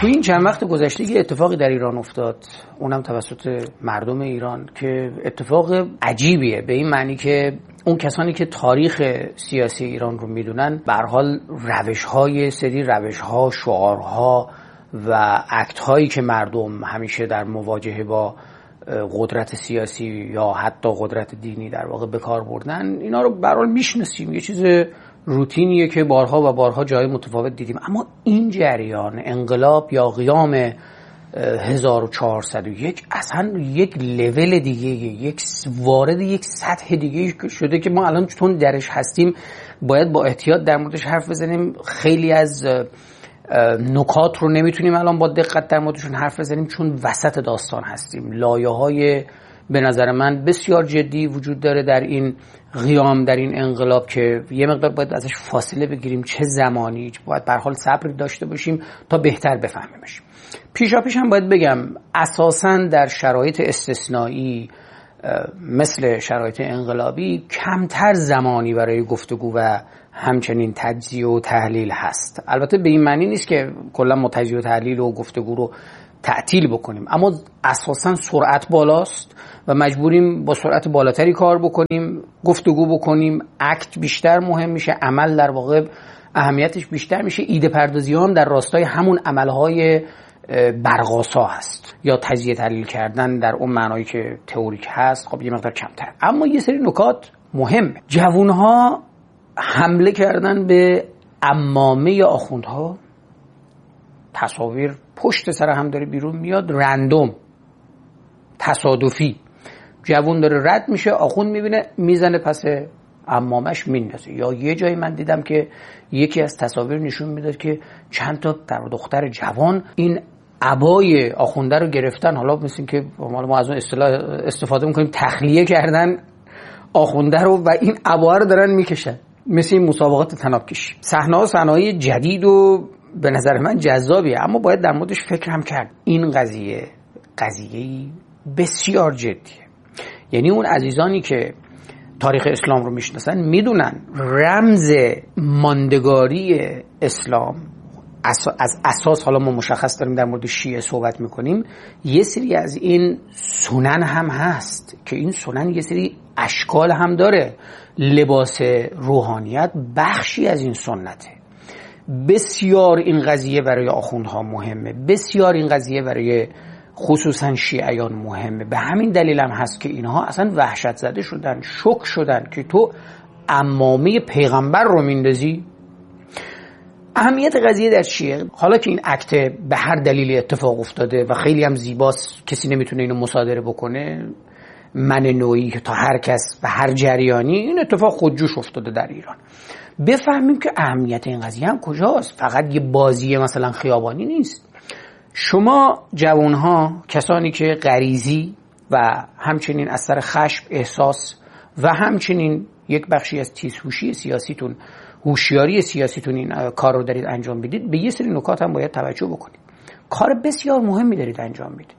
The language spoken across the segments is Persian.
توی این چند وقت گذشته یه اتفاقی در ایران افتاد، اونم توسط مردم ایران، که اتفاق عجیبیه به این معنی که اون کسانی که تاریخ سیاسی ایران رو میدونن به هر حال روش‌ها، شعارها و اکت‌هایی که مردم همیشه در مواجهه با قدرت سیاسی یا حتی قدرت دینی در واقع به کار بردن، اینا رو به هر حال میشناسیم، یه چیز روتینیه که بارها و بارها جای متفاوت دیدیم. اما این جریان انقلاب یا قیام 1401 اصلا یک لول دیگه، وارد یک سطح دیگه شده که ما الان چون درش هستیم باید با احتیاط در موردش حرف بزنیم. خیلی از نکات رو نمیتونیم الان با دقت در موردشون حرف بزنیم چون وسط داستان هستیم. لایه‌های به نظر من بسیار جدی وجود داره در این قیام، در این انقلاب، که یه مقدار باید ازش فاصله بگیریم. چه زمانی باید به هر حال صبر داشته باشیم تا بهتر بفهمیمش. پیشاپیش هم باید بگم اساساً در شرایط استثنایی مثل شرایط انقلابی کمتر زمانی برای گفتگو و همچنین تجزیه و تحلیل هست. البته به این معنی نیست که کلا ما تجزیه و تحلیل و گفتگو رو تعطیل بکنیم، اما اساساً سرعت بالاست و مجبوریم با سرعت بالاتری کار بکنیم، گفتگو بکنیم، اکت بیشتر مهم میشه، عمل در واقع اهمیتش بیشتر میشه. ایده پردازی هم در راستای همون عملهای برقاسا هست یا تجزیه تحلیل کردن در اون معنایی که تئوریک هست خب یه مقدار کمتر. اما یه سری نکات مهم. جوانها حمله کردن به عمامه آخوندها، تصاویر پشت سر هم داره بیرون میاد، رندوم، تصادفی، جوان داره رد میشه، آخوند میبینه میزنه پس عمامش میندازه. یا یه جایی من دیدم که یکی از تصاویر نشون میداد که چند تا دختر جوان این عبای آخونده رو گرفتن، حالا مثل که ما از اون اصطلاح استفاده میکنیم تخلیه کردن آخونده رو و این عبا رو دارن میکشن، مثل این مسابقات طناب کشی. صحنه‌های جدید و به نظر من جذابیه، اما باید در موردش فکر هم کرد. این قضیه بسیار جدیه. یعنی اون عزیزانی که تاریخ اسلام رو میشناسن میدونن رمز ماندگاری اسلام از اساس، حالا ما مشخص داریم در مورد شیعه صحبت میکنیم، یه سری از این سنن هم هست که این سنن یه سری اشکال هم داره. لباس روحانیت بخشی از این سنته. بسیار این قضیه برای آخوندها مهمه، بسیار این قضیه برای خصوصا شیعیان مهمه. به همین دلیل هم هست که اینها اصلا وحشت زده شدن، شوک شدن که تو عمامه پیغمبر رو میندازی. اهمیت قضیه در چیه؟ حالا که این اکت به هر دلیلی اتفاق افتاده و خیلی هم زیباست، کسی نمیتونه اینو مصادره بکنه، من نوعی که تا هر کس و هر جریانی، این اتفاق خودجوش افتاده در ایران. بفهمیم که اهمیت این قضیه هم کجاست. فقط یه بازی مثلا خیابانی نیست. شما جوانها، کسانی که غریزی و همچنین از سر خشم، احساس و همچنین یک بخشی از تیزهوشی سیاسیتون، هوشیاری سیاسیتون این کار رو دارید انجام بدید، به یه سری نکات هم باید توجه بکنید. کار بسیار مهمی دارید انجام میدید.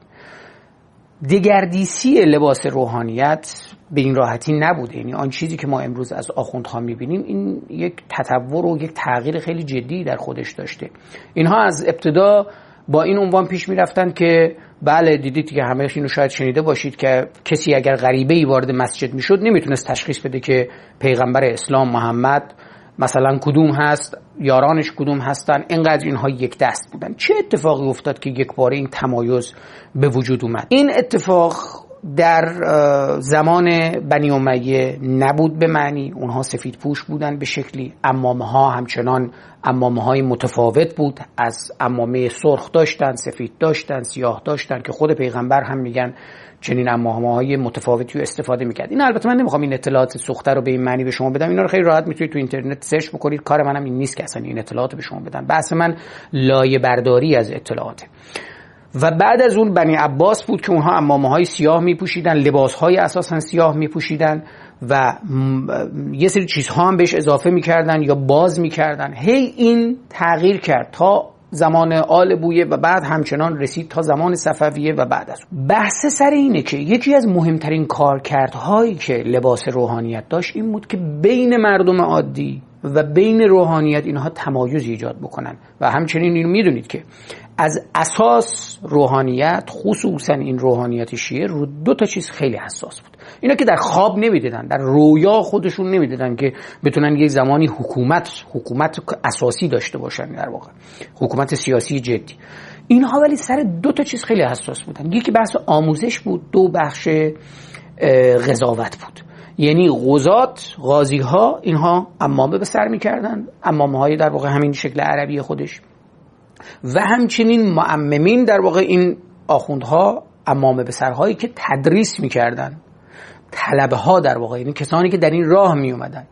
دگردیسی لباس روحانیت به این راحتی نبوده. یعنی آن چیزی که ما امروز از آخوندها میبینیم این یک تطور و یک تغییر خیلی جدی در خودش داشته. اینها از ابتدا با این عنوان پیش میرفتن که بله دیدید که همه اینو شاید شنیده باشید که کسی اگر غریبه‌ای وارد مسجد میشد نمیتونست تشخیص بده که پیغمبر اسلام محمد مثلا کدوم هست، یارانش کدوم هستن. اینقدر اینها یک دست بودن. چه اتفاقی افتاد که یک باره این تمایز به وجود اومد؟ این اتفاق در زمان بنی امیه نبود به معنی. اونها سفید پوش بودن به شکلی، عمامه ها همچنان عمامه های متفاوت بود. از عمامه سرخ داشتن، سفید داشتن، سیاه داشتن که خود پیغمبر هم میگن چنین عمامه های متفاوتی رو استفاده میکرد. این البته من نمیخوام این اطلاعات سوخته رو به این معنی به شما بدم، اینا رو خیلی راحت میتونید تو اینترنت سرچ بکنید. کار منم این نیست که اصلا این اطلاعات به شما بدم. بحث من لایه برداری از اطلاعاته. و بعد از اون بنی عباس بود که اونها عمامه های سیاه میپوشیدن، لباس های اساسا سیاه میپوشیدن و یه سری چیزها هم بهش اضافه میکردن یا باز میکردن. هی این تغییر کرد تا زمان آل بویه و بعد همچنان رسید تا زمان صفویه و بعد از اون. بحث سر اینه که یکی از مهمترین کارکردهایی که لباس روحانیت داشت این بود که بین مردم عادی و بین روحانیت اینها تمایز ایجاد بکنن. و همچنین این میدونید که از اساس روحانیت، خصوصا این روحانیت شیعه، رو 2 تا چیز خیلی حساس بود. اینا که در خواب نمیدیدن، در رویا خودشون نمیدیدن که بتونن یک زمانی حکومت اساسی داشته باشن، در واقع حکومت سیاسی جدی. اینها ولی سر 2 تا چیز خیلی حساس بودن. یکی بحث آموزش بود، 2 بخش قضاوت بود. یعنی قاضی ها اینها عمامه به سر میکردن، عمامه های در واقع همین شکل عربی خودش، و همچنین معممین در واقع این آخوندها عمامه به سرهایی که تدریس میکردن، طلبه ها در واقع، یعنی کسانی که در این راه می اومدن.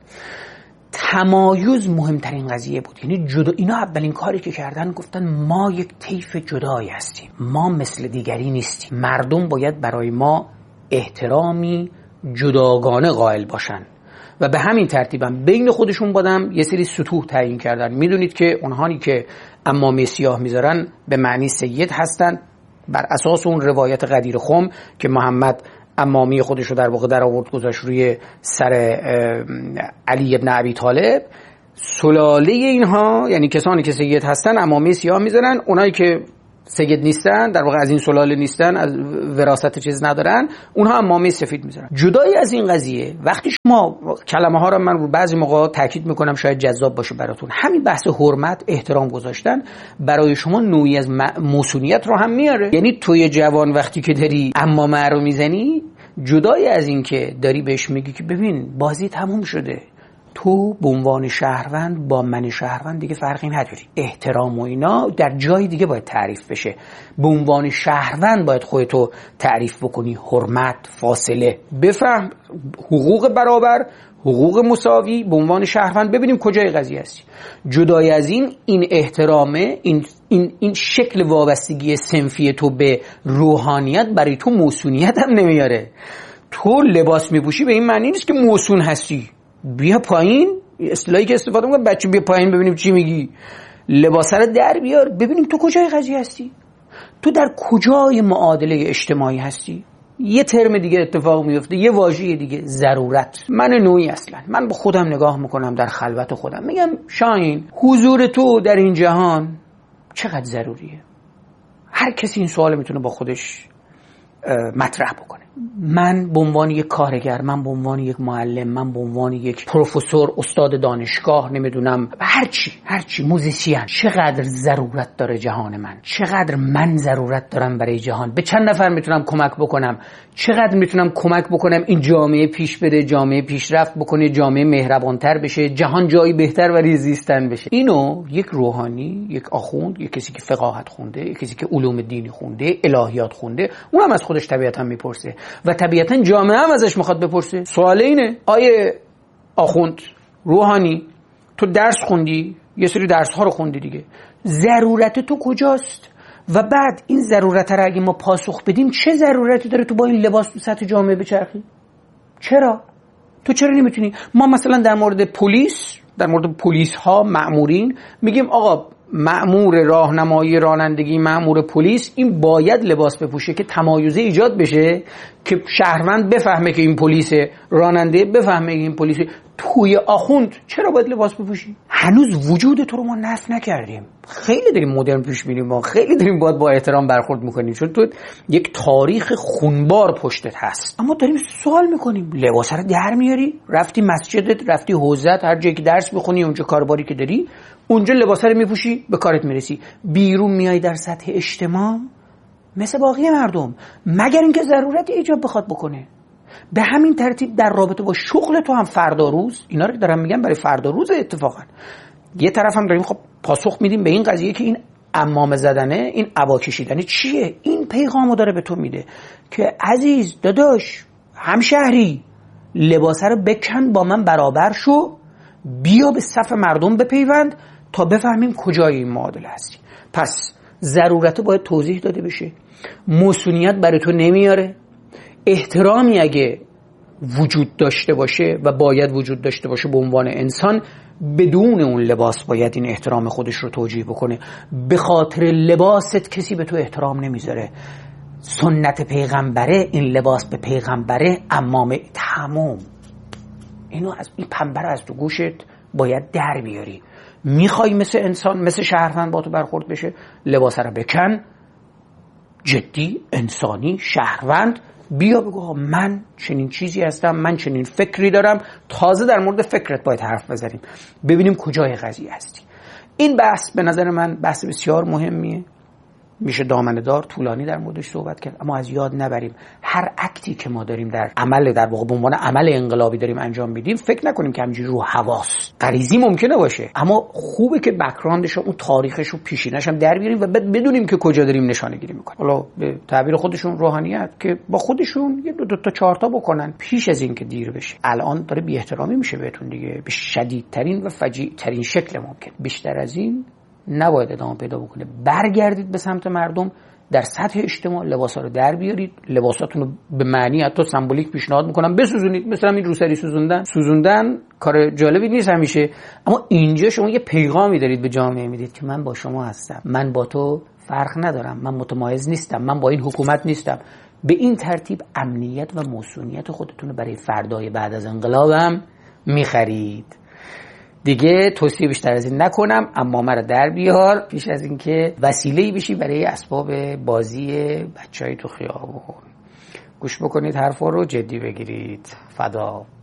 تمایز مهمترین قضیه بود. یعنی اینا اولین کاری که کردن گفتن ما یک طیف جدایی هستیم، ما مثل دیگری نیستیم، مردم باید برای ما احترامی جداگانه قائل باشن. و به همین ترتیبم بین خودشون بادم یه سری سطوح تعیین کردن. میدونید که اونهایی که عمامه سیاه میذارن به معنی سید هستن، بر اساس اون روایت غدیر خم که محمد عمامی خودش رو در واقع در آورد گذاشت روی سر علی ابن ابی طالب. سلاله اینها یعنی کسانی که سید هستن عمامه سیاه میذارن، اونایی که سید نیستن در واقع از این سلاله نیستن، از وراثت چیز ندارن، اونها عمامه سفید میذارن. جدای از این قضیه، وقتی شما کلمه ها رو من رو بعضی موقع تاکید میکنم شاید جذاب باشه براتون، همین بحث حرمت، احترام گذاشتن برای شما نوعی از موسونیت رو هم میاره. یعنی توی جوان وقتی که داری عمامه رو میزنی، جدای از این که داری بهش میگی که ببین بازی تموم شده، تو به عنوان شهروند با من شهروند دیگه فرقی نداری، احترام و اینا در جای دیگه باید تعریف بشه، به عنوان شهروند باید خودتو تعریف بکنی، حرمت، فاصله، بفهم حقوق برابر، حقوق مساوی به عنوان شهروند. ببینیم کجای قضیه هستی. جدای از این احترامه، این شکل وابستگی صنفی تو به روحانیت برای تو موسونیت هم نمیاره. تو لباس میپوشی به این معنی نیست که موسون هستی. بیا پایین، اصطلاحی که استفاده میکنم، بچه بیا پایین ببینیم چی میگی، لباس رو در بیار ببینیم تو کجای قضیه هستی، تو در کجای معادله اجتماعی هستی. یه ترم دیگه اتفاق میفته، یه واژه دیگه، ضرورت. من نوعی اصلا من به خودم نگاه میکنم در خلوت خودم، میگم شاهین حضور تو در این جهان چقدر ضروریه. هر کسی این سوال میتونه با خودش مطرح بکنه. من به عنوان یک کارگر، من به عنوان یک معلم، من به عنوان یک پروفسور، استاد دانشگاه، نمیدونم هرچی موزیسین، چقدر ضرورت داره جهان من، چقدر من ضرورت دارم برای جهان، به چند نفر میتونم کمک بکنم، چقدر میتونم کمک بکنم این جامعه پیش بره، جامعه پیشرفت بکنه، جامعه مهربانتر بشه، جهان جایی بهتر برای زیستن بشه. اینو یک روحانی، یک آخوند، یک کسی که فقاهت خونده، یک کسی که علوم دینی خونده، الهیات خونده، اونم از خودش طبیعتا میپرسه و طبیعتا جامعه هم ازش میخواد بپرسه. سوال اینه آیه آخوند روحانی، تو درس خوندی، یه سری درس ها رو خوندی دیگه، ضرورت تو کجاست؟ و بعد این ضرورت رو اگه ما پاسخ بدیم، چه ضرورتی داره تو با این لباس تو سطح جامعه بچرخی؟ تو چرا نمیتونی؟ ما مثلا در مورد پلیس ها، مأمورین میگیم آقا مأمور راهنمایی رانندگی، مأمور پلیس، این باید لباس بپوشه که تمایز ایجاد بشه، که شهروند بفهمه که این پلیسه، راننده بفهمه که این پلیسه. توی آخوند چرا باید لباس بپوشی؟ هنوز وجود تو رو ما نفی نکردیم، خیلی داریم مدرن پیش میریم، ما خیلی داریم باید با احترام برخورد میکنیم، چون تو یک تاریخ خونبار پشتت هست. اما داریم سوال میکنیم، لباس رو در میاری، رفتی مسجدت، رفتی حوزت، هر جایی که درس میخونی، اونجا کارباری که داری، اونجا لباس رو میپوشی، به کارت میرسی. بیرون میای در سطح اجتماع مثل باقی مردم، مگر اینکه ضرورت ایجاب بخواد بکنه. به همین ترتیب در رابطه با شغل تو هم فردا روز، اینا رو دارم میگم برای فردا روز، اتفاقا یه طرف هم داریم خب پاسخ میدیم به این قضیه که این عمامه زدنه، این عبا کشیدنه چیه. این پیغامو داره به تو میده که عزیز، داداش، همشهری، لباسه رو بکن، با من برابر شو، بیا به صف مردم بپیوند تا بفهمیم کجای این معادله هستی. پس ضرورت باید توضیح داده بشه، موسونیت برای تو نمیاره. احترامی اگه وجود داشته باشه و باید وجود داشته باشه به عنوان انسان، بدون اون لباس باید این احترام خودش رو توجیه بکنه. به خاطر لباست کسی به تو احترام نمیذاره. سنت پیغمبره، این لباس به پیغمبره، عمامه، تمام. اینو از این پنبه رو از تو گوشت باید در بیاری. میخوای مثل انسان، مثل شهروند با تو برخورد بشه، لباس رو بکن، جدی، انسانی، شهروند، بیا بگو من چنین چیزی هستم، من چنین فکری دارم. تازه در مورد فکرت باید حرف بزنیم، ببینیم کجای قضیه هستی. این بحث به نظر من بحث بسیار مهمیه، میشه دامنه‌دار طولانی در موردش صحبت کرد، اما از یاد نبریم هر اکتی که ما داریم در عمل، در واقع به عنوان عمل انقلابی داریم انجام میدیم، فکر نکنیم که همینجوری رو حواس غریزی ممکنه باشه، اما خوبه که بک‌گراندش، اون تاریخش و پیشینش هم در بیاریم و بدونیم که کجا داریم نشانه گیری میکنیم. حالا به تعبیر خودشون روحانیت که با خودشون یه دو تا چهار تا بکنن پیش از این که دیر بشه. الان داره بی احترامی میشه بهتون دیگه، به شدیدترین و فجیع‌ترین شکل ممکن. بیشتر از این نباید ادامه پیدا بکنه. برگردید به سمت مردم، در سطح اجتماع لباسا رو در بیارید، لباساتون رو به معنی حتی سمبولیک پیشنهاد میکنم بسوزونید، مثلا این روسری سوزوندن کار جالبی نیست همیشه، اما اینجا شما یه پیغامی دارید به جامعه میدید که من با شما هستم، من با تو فرق ندارم، من متمایز نیستم، من با این حکومت نیستم. به این ترتیب امنیت و موسومیت خودتون رو برای فردای بعد از انقلابم میخرید. دیگه توصیه بیشتر از این نکنم، اما مرا در بیار پیش از اینکه وسیله‌ای بشی برای اسباب بازی بچهای تو خیابون. گوش بکنید حرفا رو، جدی بگیرید. فدا.